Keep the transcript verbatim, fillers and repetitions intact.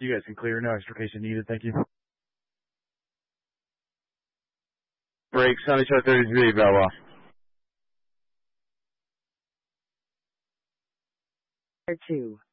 You guys can clear. No extrication needed. Thank you. Break, Sunny Shore thirty-three, Bellwell. two.